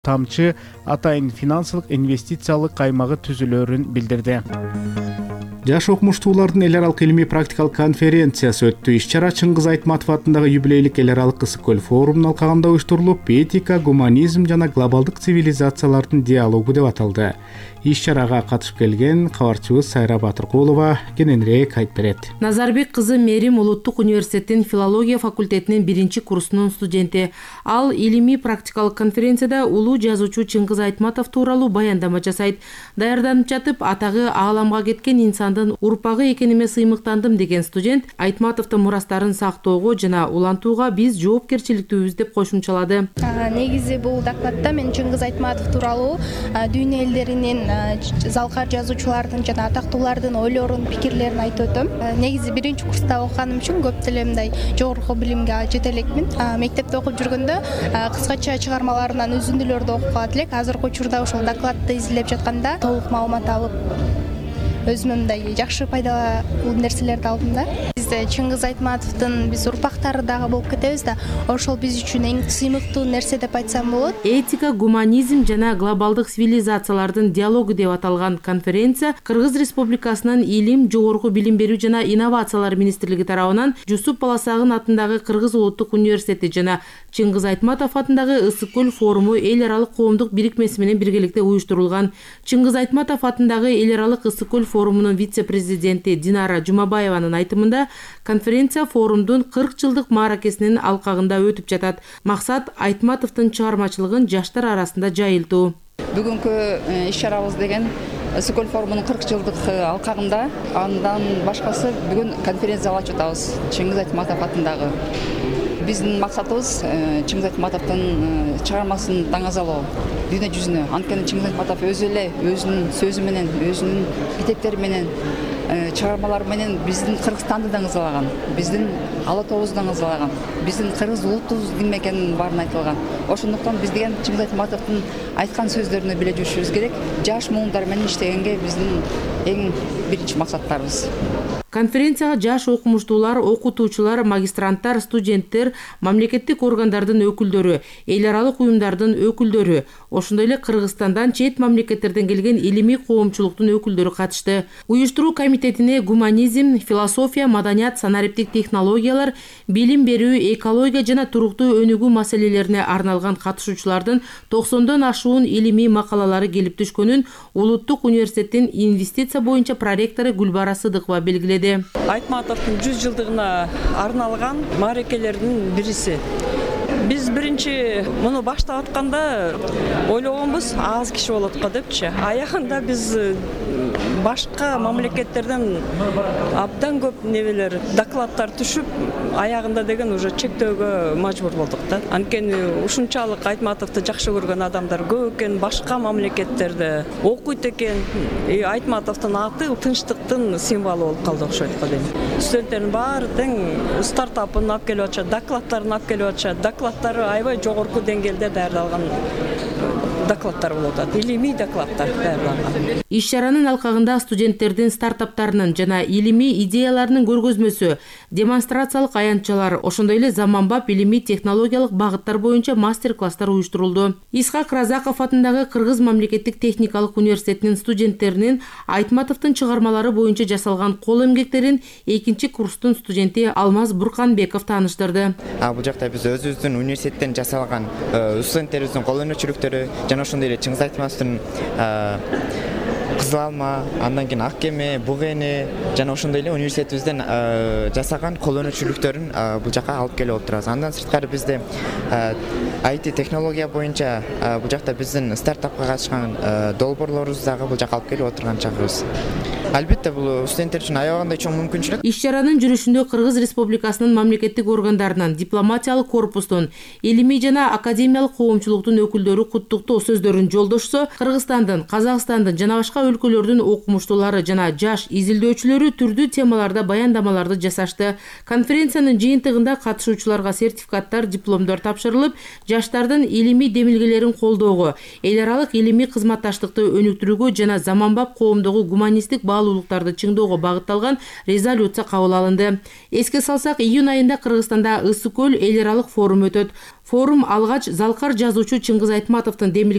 тамчы атайын финансылык инвестициялык каймагы түзүлөрүн билдирди. Жаш окумуштуулардын эл аралык илимий практикалык конференциясы өттү. Иш-чара Чыңгыз Айтматов атындагы юбилейлик эл аралык Ысык көл форумунун алкагында уюштурулуп, этика, гуманизм жана глобалдык цивилизациялардын диалогу деп аталды. Иш-чарага катышып келген кабарчыбыз Сайра Батыркулова кененирээк айтып берет. Назарбек кызы Мерим Улуттук университеттин филология факультетинин 1-курсунун студенти. Ал илимий практикалык конференцияда улуу жазуучу Чыңгыз Айтматов тууралуу баяндама жасайт. Даярданып жатып, атагы ааламга кеткен инсандын урпагы экениме сыймыктандым деген студент Айтматовдун мурастарын сактоого жана улантууга биз жоопкерчиликтүүбүз деп кошумчалады. Негизи бул докладта мен Чыңгыз Айтматов тууралуу дүйнө элдеринин залкар жазуучулардын жана атактуулардын ойлорун, пикирлерин айтып өтөм. Негизи 1-курста окуганым үчүн көп деле мындай жогорку билимге жете элекмин. Мектепте окуп жүргөндө кыскача чыгармаларынан үзүндүлөрдү окуп калат элек. Азыркы учурда ошол докладты изилдеп жатканда толук маалымат алып, өзүмө мындай жакшы пайдалуу нерселерди алдым да. Чыңгыз Айтматовдун биз урпактары дагы болуп кетебиз да, ошол биз үчүн эң сыймыктуу нерсе деп айтсам болот. Этика, гуманизм жана глобалдык цивилизациялардын диалогу деп аталган конференция Кыргыз Республикасынын илим, жогорку билим берүү жана инновациялар министрлиги тарабынан Жусуп Баласагын атындагы Кыргыз Улуттук университети жана Чыңгыз Айтматов атындагы Ысык көл форуму эл аралык коомдук бирикмеси менен биргеликте уюштурулган. Чыңгыз Айтматов атындагы эл аралык Ысык көл форумунун вице-президенти Динара Жумабаеванын айтымында конференция форумдун 40 жылдык мааракесинин алкагында өтүп жатат. Максат Айтматовдун чыгармачылыгын жаштар арасында жайылтуу. Бүгүнкү иш-чарабыз деген Ысык көл форумунун 40 жылдык алкагында, андан башкасы бүгүн конференция ачып атабыз Чыңгыз Айтматов атындагы. Биздин максатыбыз Чыңгыз Айтматовдун чыгармасын таңазалоо дүйнө жүзүнө. Анткени Чыңгыз Айтматов өзү эле өзүнүн сөзү менен, өзүнүн китептери менен, чыгармалары менен биздин Кыргызстанды даңазалаган, биздин ала тобубузду даңазалаган, биздин кыргыз улутубуз ким экенин баарын айтылган. Ошондуктан биз деген Чыңгыз Айтматовдун айткан сөздөрүнө биле жүрүшүбүз керек. Жаш муундар менен иштегенге биздин эң биринчи максаттарыбыз. Конференцияга жаш окумуштуулар, окутуучулар, магистранттар, студенттер, мамлекеттик органдардын өкүлдөрү, эл аралык уюмдардын өкүлдөрү, ошондой эле Кыргызстандан, чет мамлекеттерден келген илимий коомчулуктун өкүлдөрү катышты. Уюштуруу комитетине гуманизм, философия, маданият, санариптик технологиялар, билим берүү, экология жана туруктуу өнүгүү маселелерине арналган катышуучулардын 90дон ашуун илимий макалалары келип түшкөнүн Улуттук университеттин инвестиция боюнча проректору Гүлбара Сыдыкова белгиледи. Айтматовдун 100 жылдыгына арналган мааракелердин бириси. Биз биринчи муну баштап атканда ойлогонбуз аз киши болот го депчи. Аягында биз башка мамлекеттерден абдан көп небелер, докладдар түшүп, аягында деген уже чектөөгө мажбур болдук да. Анткени ушунчалык Айтматовду жакшы көргөн адамдар көп экен, башка мамлекеттерде окуйт экен. Айтматовдун аты тынчтыктын символу болуп калды окшойт го дейм. Студенттердин баары тең стартапын алып келип атышат, докладдарын алып келип атышат. Докладдары аябай жогорку деңгээлде даярдалган докладдар болуп атат, илимий докладдар даярдалган. Иш-чаранын алкагында студенттердин стартаптарынын жана илимий идеяларынын көргөзмөсү, демонстрациялык аянтчалар, ошондой эле заманбап илимий технологиялык багыттар боюнча мастер-класстар уюштурулду. Исхак Разаков атындагы Кыргыз мамлекеттик техникалык университетинин студенттеринин Айтматовдун чыгармалары боюнча жасалган кол эмгектерин 2-курстун студенти Алмаз Бурканбеков тааныштырды. Бул жакта биз өзүбүздүн университеттен жасалган студенттерибиздин кол өнөрчүлүктөрү жана ошондой эле Чыңгыз Айтматовдун Кызыл алма, андан кийин ак кеме, буг эне жана ошондой эле университетибизден жасаган кол өнөрчүлүктөрүн бул жака алып келип отурабыз. Андан сырткары бизде IT технология боюнча бул жакта биздин стартапка катышкан долбоорлорубузду дагы бул жака алып келип отурган чагыбыз. Албетте бул студенттер үчүн аябагандай чоң мүмкүнчүлүк. Иш-чаранын жүрүшүндө Кыргыз Республикасынын мамлекеттик органдарынан, дипломатиялык корпустун, илимий жана академиялык коомчулуктун өкүлдөрү куттуктоо сөздөрүн жолдошсо, Кыргызстандын, Казакстандын жана башка өлкөлөрдүн окумуштуулары жана жаш изилдөөчүлөрү түрдүү темаларда баяндамаларды жасашты. Конференциянын жыйынтыгында катышуучуларга сертификаттар, дипломдор тапшырылып, жаштардын илимий демилгелерин колдоого, эл аралык илимий кызматташтыкты өнүктүрүүгө жана заманбап коомдогу гуманисттик баалуулуктарды чыңдоого багытталган резолюция кабыл алынды. Эске салсак, июнь айында Кыргызстанда Ысык көл эл аралык форум өтөт. Форум алгач Залкар жазуучу Чыңгыз Айтматовдун демилгелери